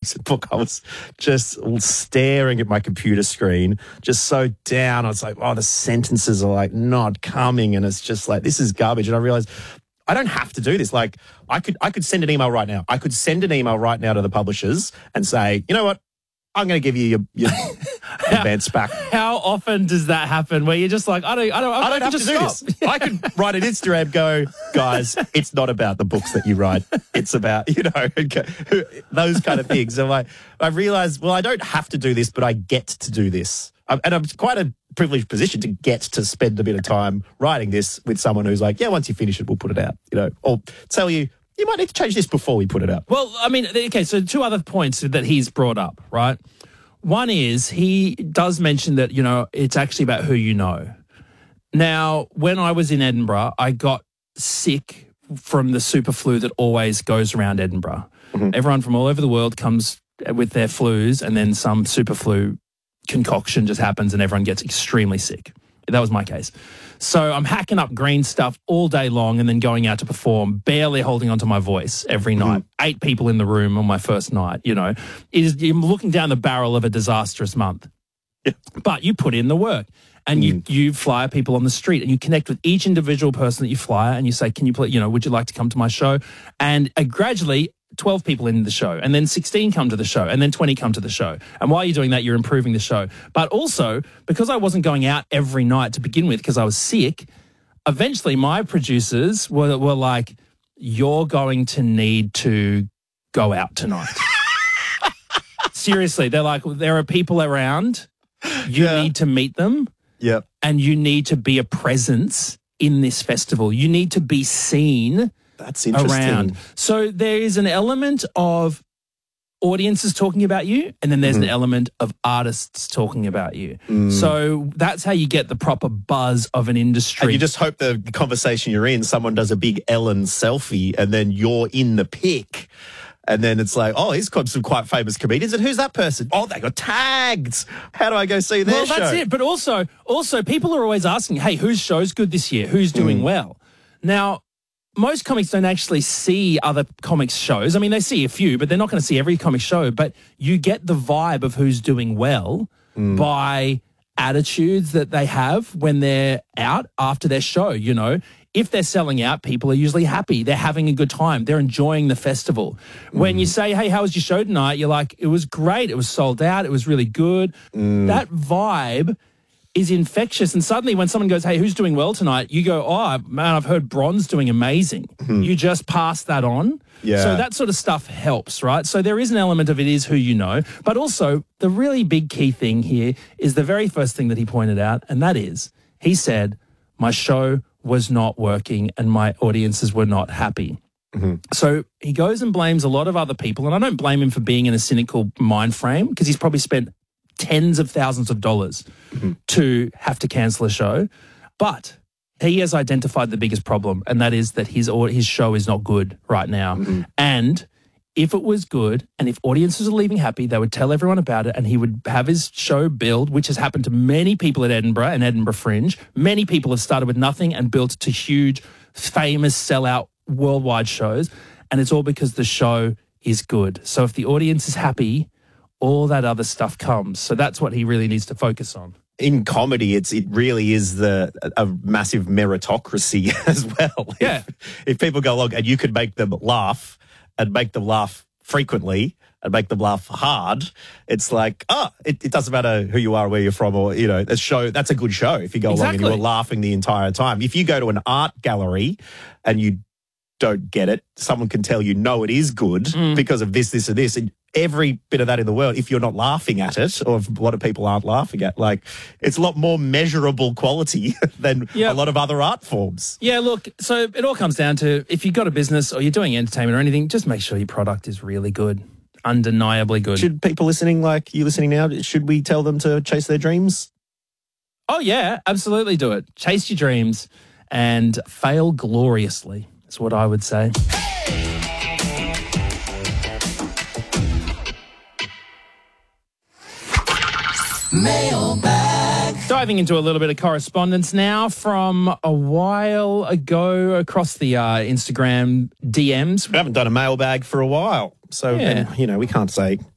recent book, I was just staring at my computer screen, just so down. I was like, oh, the sentences are like not coming. And it's just like, this is garbage. And I realized I don't have to do this. Like I could send an email right now. I could send an email right now to the publishers and say, you know what? I'm going to give you your advance back. How often does that happen where you're just like, I don't have to do this. I could write an Instagram, go, guys, it's not about the books that you write. It's about, those kind of things. And I realized, well, I don't have to do this, but I get to do this. And I'm quite a privileged position to get to spend a bit of time writing this with someone who's like, yeah, once you finish it, we'll put it out, or tell you, you might need to change this before we put it out. Well, I mean, okay, so two other points that he's brought up, right? One is he does mention that, it's actually about who you know. Now, when I was in Edinburgh, I got sick from the super flu that always goes around Edinburgh. Mm-hmm. Everyone from all over the world comes with their flus, and then some super flu concoction just happens and everyone gets extremely sick. That was my case. So I'm hacking up green stuff all day long and then going out to perform, barely holding onto my voice every night. 8 people in the room on my first night, you're looking down the barrel of a disastrous month. Yeah. But you put in the work and you flyer people on the street and you connect with each individual person that you flyer and you say, can you play, would you like to come to my show? And gradually 12 people in the show, and then 16 come to the show, and then 20 come to the show. And while you're doing that, you're improving the show. But also, because I wasn't going out every night to begin with because I was sick, eventually my producers were like, you're going to need to go out tonight. Seriously, they're like, there are people around. You need to meet them. Yep. And you need to be a presence in this festival. You need to be seen. That's interesting. Around. So there is an element of audiences talking about you, and then there's an element of artists talking about you. So that's how you get the proper buzz of an industry. And you just hope the conversation you're in, someone does a big Ellen selfie, and then you're in the pic. And then it's like, oh, he's got some quite famous comedians. And who's that person? Oh, they got tagged. How do I go see their show? Well, that's it. But also people are always asking, hey, whose show's good this year? Who's doing well? Now, most comics don't actually see other comics shows. I mean, they see a few, but they're not going to see every comic show. But you get the vibe of who's doing well by attitudes that they have when they're out after their show, If they're selling out, people are usually happy. They're having a good time. They're enjoying the festival. When you say, hey, how was your show tonight? You're like, it was great. It was sold out. It was really good. That vibe is infectious. And suddenly when someone goes, hey, who's doing well tonight? You go, oh, man, I've heard Bron's doing amazing. You just pass that on. Yeah. So that sort of stuff helps, right? So there is an element of it is who you know. But also the really big key thing here is the very first thing that he pointed out, and that is he said, my show was not working and my audiences were not happy. So he goes and blames a lot of other people, and I don't blame him for being in a cynical mind frame because he's probably spent tens of thousands of dollars to have to cancel a show. But he has identified the biggest problem, and that is that his show is not good right now. And if it was good and if audiences are leaving happy, they would tell everyone about it and he would have his show build, which has happened to many people at Edinburgh and Edinburgh Fringe. Many people have started with nothing and built to huge, famous, sellout worldwide shows. And it's all because the show is good. So if the audience is happy, all that other stuff comes. So that's what he really needs to focus on. In comedy, it really is a massive meritocracy as well. Yeah. If people go along and you could make them laugh and make them laugh frequently and make them laugh hard, it's like, it doesn't matter who you are, where you're from, or, a show, that's a good show if you go along and you were laughing the entire time. If you go to an art gallery and you don't get it, someone can tell you, no, it is good because of this, this, and this. And every bit of that in the world, if you're not laughing at it, or if a lot of people aren't laughing at, it's a lot more measurable quality than a lot of other art forms. Yeah, look, so it all comes down to if you've got a business or you're doing entertainment or anything, just make sure your product is really good, undeniably good. Should people listening, like you listening now, should we tell them to chase their dreams? Oh, yeah, absolutely do it. Chase your dreams and fail gloriously. That's what I would say. Mailbag. Diving into a little bit of correspondence now from a while ago across the Instagram DMs. We haven't done a mailbag for a while. So, we can't say